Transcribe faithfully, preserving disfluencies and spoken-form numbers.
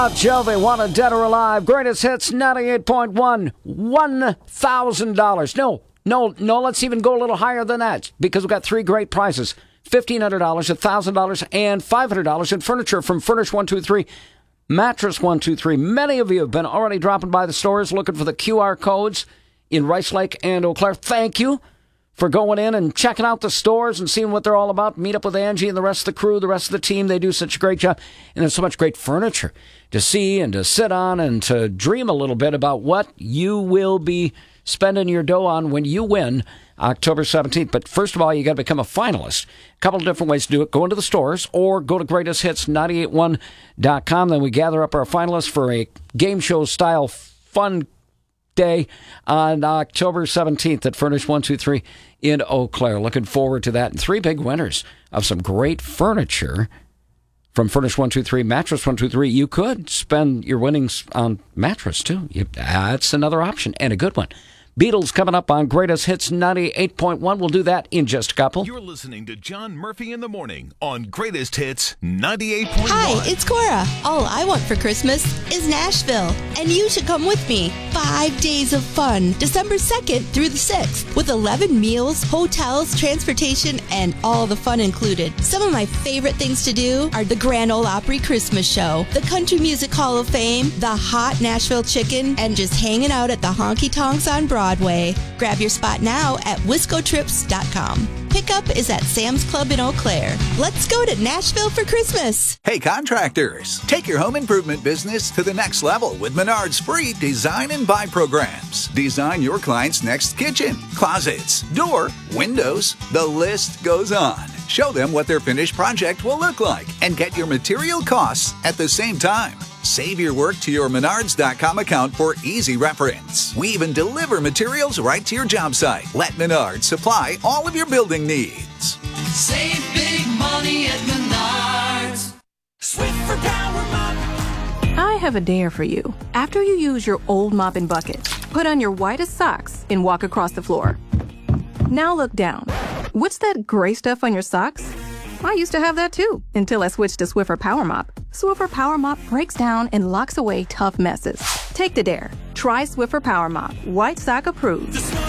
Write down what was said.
Jovi, Wanted Dead or Alive, Greatest Hits ninety-eight point one, one thousand dollars. No, no, no, let's even go a little higher than that because we've got three great prizes. fifteen hundred dollars, one thousand dollars, and five hundred dollars in furniture from Furnish one two three, Mattress one two three. Many of you have been already dropping by the stores looking for the Q R codes in Rice Lake and Eau Claire. Thank you for going in and checking out the stores and seeing what they're all about. Meet up with Angie and the rest of the crew, the rest of the team. They do such a great job. And there's so much great furniture to see and to sit on and to dream a little bit about what you will be spending your dough on when you win October seventeenth. But first of all, you got to become a finalist. A couple of different ways to do it. Go into the stores or go to greatest hits nine eight one dot com. Then we gather up our finalists for a game show style fun day on October seventeenth at Furnish one two three in Eau Claire. Looking forward to that. And three big winners of some great furniture from Furnish one two three, Mattress one two three. You could spend your winnings on mattress, too. You, that's another option, and a good one. Beatles coming up on Greatest Hits ninety-eight point one. We'll do that in just a couple. You're listening to John Murphy in the Morning on Greatest Hits ninety-eight point one. Hi, it's Cora. All I want for Christmas is Nashville, and you should come with me. Five days of fun, December second through the sixth, with eleven meals, hotels, transportation, and all the fun included. Some of my favorite things to do are the Grand Ole Opry Christmas Show, the Country Music Hall of Fame, the hot Nashville chicken, and just hanging out at the honky tonks on Broadway. Broadway. Grab your spot now at wisco trips dot com. Pickup is at Sam's Club in Eau Claire. Let's go to Nashville for Christmas. Hey contractors, take your home improvement business to the next level with Menard's free design and buy programs. Design your client's next kitchen, closets, door, windows. The list goes on. Show them what their finished project will look like and get your material costs at the same time. Save your work to your Menards dot com account for easy reference. We even deliver materials right to your job site. Let Menards supply all of your building needs. Save big money at Menards. Swiffer Power Mop. I have a dare for you. After you use your old mop and bucket, put on your whitest socks and walk across the floor. Now look down. What's that gray stuff on your socks? I used to have that too, until I switched to Swiffer Power Mop. Swiffer Power Mop breaks down and locks away tough messes. Take the dare. Try Swiffer Power Mop. White sock approved.